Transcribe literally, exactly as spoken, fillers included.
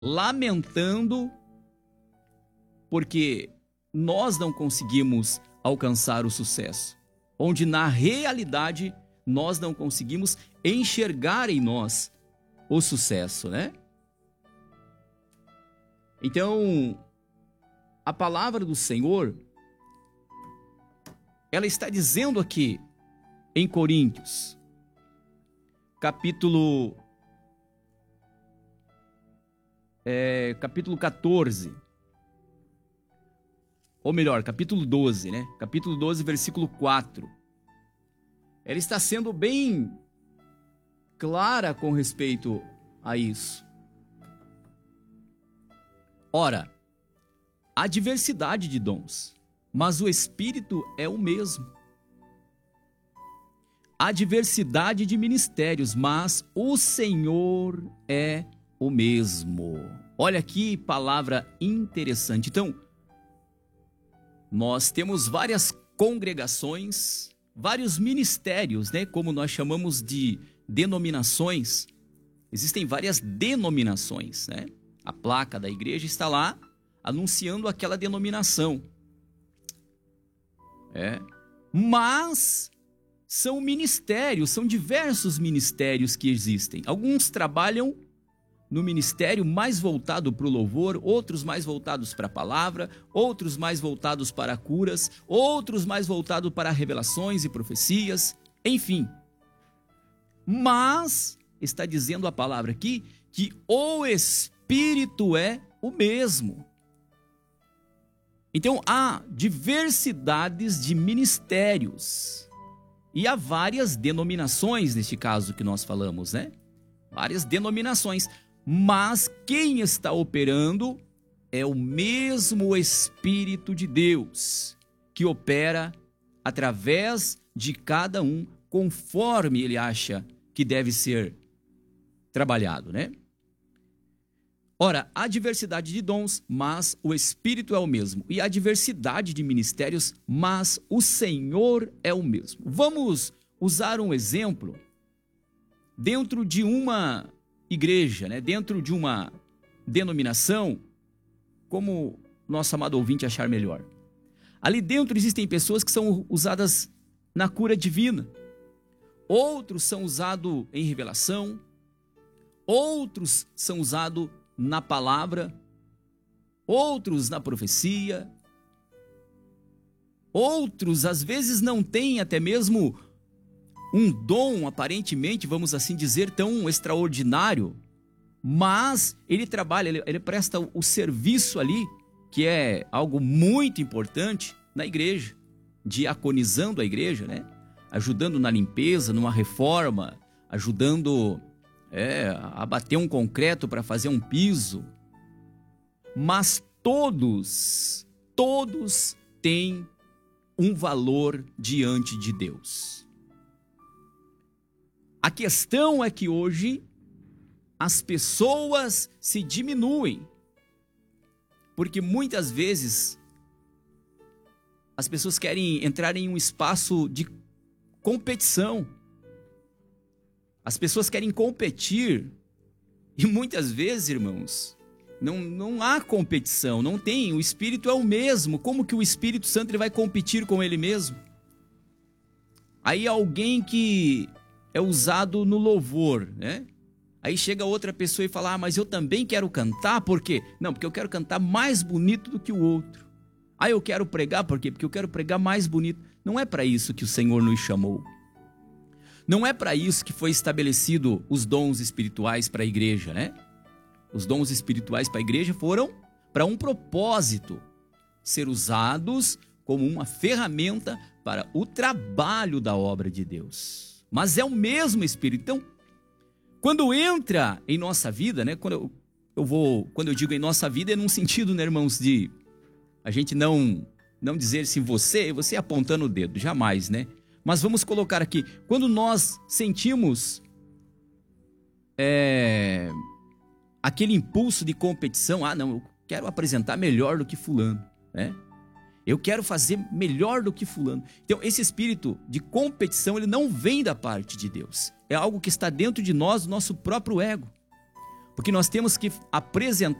lamentando porque nós não conseguimos alcançar o sucesso, onde na realidade nós não conseguimos enxergar em nós o sucesso, né? Então, a palavra do Senhor, ela está dizendo aqui em Coríntios, capítulo, é, capítulo quatorze, ou melhor, capítulo doze, né? Capítulo doze, versículo quatro. Ela está sendo bem clara com respeito a isso. Ora, há diversidade de dons, mas o Espírito é o mesmo. Há diversidade de ministérios, mas o Senhor é o mesmo. Olha que palavra interessante. Então, nós temos várias congregações, vários ministérios, né? Como nós chamamos de denominações. Existem várias denominações, né? A placa da igreja está lá anunciando aquela denominação. É. Mas são ministérios, são diversos ministérios que existem. Alguns trabalham no ministério mais voltado para o louvor, outros mais voltados para a palavra, outros mais voltados para curas, outros mais voltados para revelações e profecias, enfim. Mas está dizendo a palavra aqui que o Espírito é o mesmo. Então há diversidades de ministérios e há várias denominações neste caso que nós falamos, né? Várias denominações, mas quem está operando é o mesmo Espírito de Deus, que opera através de cada um conforme ele acha que deve ser trabalhado, né? Ora, há diversidade de dons, mas o Espírito é o mesmo. E há diversidade de ministérios, mas o Senhor é o mesmo. Vamos usar um exemplo dentro de uma igreja, né? Dentro de uma denominação, como nosso amado ouvinte achar melhor. Ali dentro existem pessoas que são usadas na cura divina. Outros são usados em revelação. Outros são usados na palavra, outros na profecia, outros às vezes não têm até mesmo um dom aparentemente, vamos assim dizer, tão extraordinário, mas ele trabalha, ele, ele presta o serviço ali, que é algo muito importante na igreja, diaconizando a igreja, né? Ajudando na limpeza, numa reforma, ajudando É, abater um concreto para fazer um piso. Mas todos, todos têm um valor diante de Deus. A questão é que hoje as pessoas se diminuem, porque muitas vezes as pessoas querem entrar em um espaço de competição. As pessoas querem competir e muitas vezes, irmãos, não, não há competição, não tem, o Espírito é o mesmo. Como que o Espírito Santo ele vai competir com ele mesmo? Aí alguém que é usado no louvor, né? Aí chega outra pessoa e fala, ah, mas eu também quero cantar, por quê? Não, porque eu quero cantar mais bonito do que o outro. Ah, eu quero pregar, por quê? Porque eu quero pregar mais bonito. Não é para isso que o Senhor nos chamou. Não é para isso que foi estabelecido os dons espirituais para a igreja, né? Os dons espirituais para a igreja foram para um propósito, ser usados como uma ferramenta para o trabalho da obra de Deus. Mas é o mesmo Espírito. Então, quando entra em nossa vida, né? Quando eu, eu vou, quando eu digo em nossa vida, é num sentido, né, irmãos, de a gente não, não dizer assim, você, você apontando o dedo, jamais, né? Mas vamos colocar aqui, quando nós sentimos é, aquele impulso de competição, ah não, eu quero apresentar melhor do que fulano, né? Eu quero fazer melhor do que fulano. Então esse espírito de competição, ele não vem da parte de Deus. É algo que está dentro de nós, do nosso próprio ego. Porque nós temos que apresentar